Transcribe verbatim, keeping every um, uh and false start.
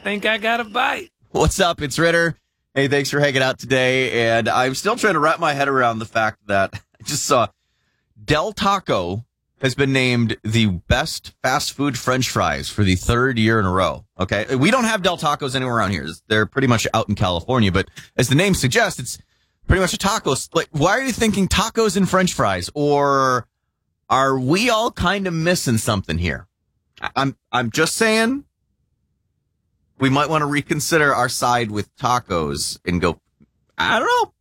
think I got a bite. What's up? It's Ritter. Hey, thanks for hanging out today. And I'm still trying to wrap my head around the fact that I just saw Del Taco has been named the best fast food French fries for the third year in a row. Okay. We don't have Del Tacos anywhere around here. They're pretty much out in California, but as the name suggests, it's pretty much a taco. Like, why are you thinking tacos and French fries? Or are we all kind of missing something here? I'm, I'm just saying we might want to reconsider our side with tacos and go, I don't know.